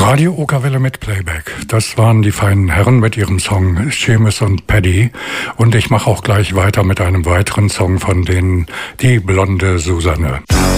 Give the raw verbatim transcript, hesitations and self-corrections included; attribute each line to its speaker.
Speaker 1: Radio Okerwelle mit Playback. Das waren die feinen Herren mit ihrem Song Seamus und Paddy. Und ich mache auch gleich weiter mit einem weiteren Song von denen, die blonde Susanne.